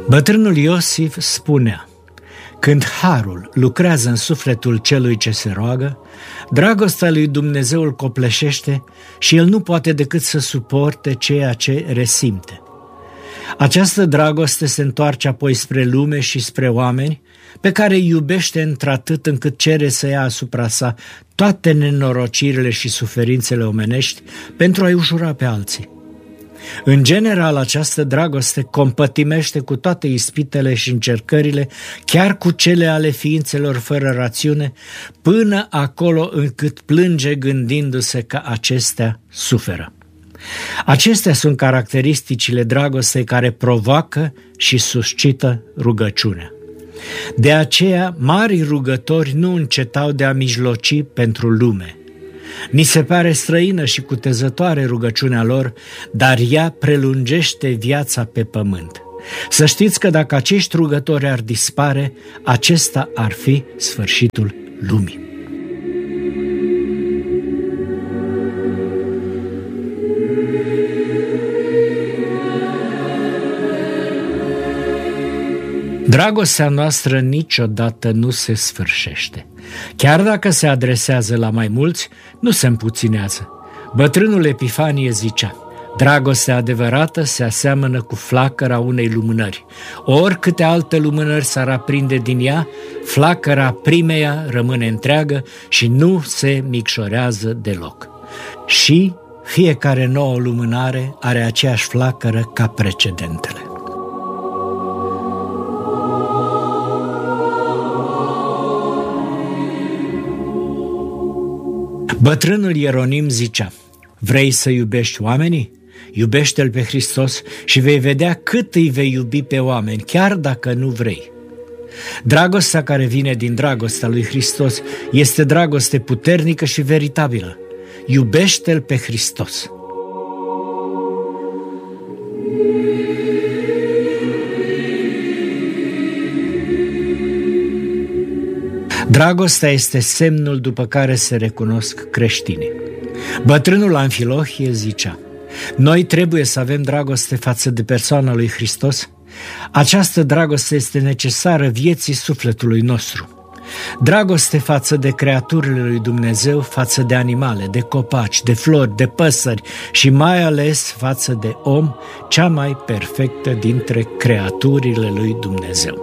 Bătrânul Iosif spunea: când harul lucrează în sufletul celui ce se roagă, dragostea lui Dumnezeu îl copleșește și el nu poate decât să suporte ceea ce resimte. Această dragoste se întoarce apoi spre lume și spre oameni, pe care îi iubește într-atât încât cere să ia asupra sa toate nenorocirile și suferințele omenești pentru a-i ușura pe alții. În general, această dragoste compătimește cu toate ispitele și încercările, chiar cu cele ale ființelor fără rațiune, până acolo încât plânge gândindu-se că acestea suferă. Acestea sunt caracteristicile dragostei care provoacă și suscită rugăciunea. De aceea, mari rugători nu încetau de a mijloci pentru lume. Ni se pare străină și cutezătoare rugăciunea lor, dar ea prelungește viața pe pământ. Să știți că dacă acești rugători ar dispare, acesta ar fi sfârșitul lumii. Dragostea noastră niciodată nu se sfârșește. Chiar dacă se adresează la mai mulți, nu se împuținează. Bătrânul Epifanie zicea: dragostea adevărată se aseamănă cu flacăra unei lumânări. Oricâte alte lumânări s-ar aprinde din ea, flacăra primeia rămâne întreagă și nu se micșorează deloc. Și fiecare nouă lumânare are aceeași flacără ca precedentele. Bătrânul Ieronim zicea: vrei să iubești oamenii? Iubește-L pe Hristos și vei vedea cât îi vei iubi pe oameni, chiar dacă nu vrei. Dragostea care vine din dragostea lui Hristos este dragoste puternică și veritabilă. Iubește-L pe Hristos. Dragostea este semnul după care se recunosc creștinii. Bătrânul Amfilohie zicea: noi trebuie să avem dragoste față de persoana lui Hristos. Această dragoste este necesară vieții sufletului nostru. Dragoste față de creaturile lui Dumnezeu, față de animale, de copaci, de flori, de păsări și mai ales față de om, cea mai perfectă dintre creaturile lui Dumnezeu.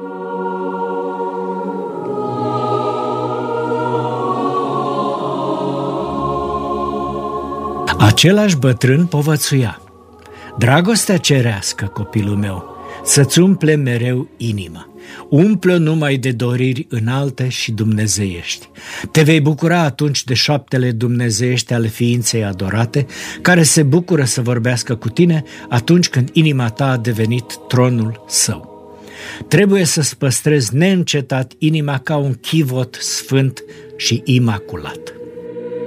Același bătrân povățuia: dragostea cerească, copilul meu, să-ți umple mereu inima. Umple-o numai de doriri înalte și dumnezeiești. Te vei bucura atunci de șoaptele dumnezeiești ale ființei adorate, care se bucură să vorbească cu tine atunci când inima ta a devenit tronul său. Trebuie să-ți păstrezi neîncetat inima ca un chivot sfânt și imaculat.